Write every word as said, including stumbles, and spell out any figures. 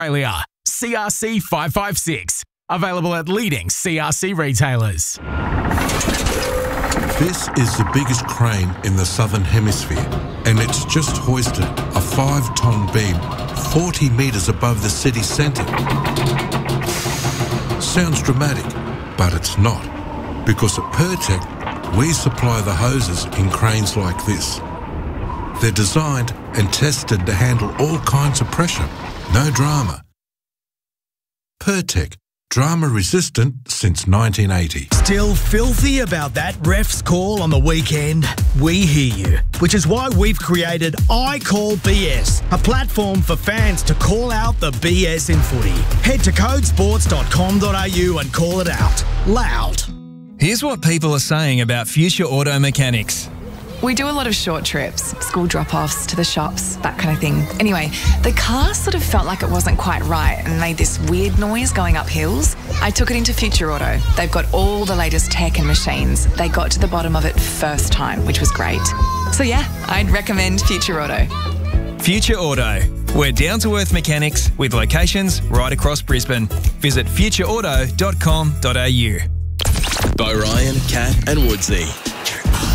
Australia. C R C five five six. Available at leading C R C retailers. This is the biggest crane in the Southern Hemisphere, and it's just hoisted a five-ton beam forty metres above the city centre. Sounds dramatic, but it's not, because at Pertec, we supply the hoses in cranes like this. They're designed and tested to handle all kinds of pressure. No drama. Pertec. Drama resistant since nineteen eighty. Still filthy about that ref's call on the weekend? We hear you, which is why we've created I Call B S, a platform for fans to call out the B S in footy. Head to code sports dot com dot a u and call it out loud. Here's what people are saying about Future Auto Mechanics. We do a lot of short trips, school drop-offs to the shops, that kind of thing. Anyway, the car sort of felt like it wasn't quite right and made this weird noise going up hills. I took it into Future Auto. They've got all the latest tech and machines. They got to the bottom of it first time, which was great. So yeah, I'd recommend Future Auto. Future Auto. We're down-to-earth mechanics with locations right across Brisbane. Visit future auto dot com dot a u. By Ryan, Kat and Woodsy.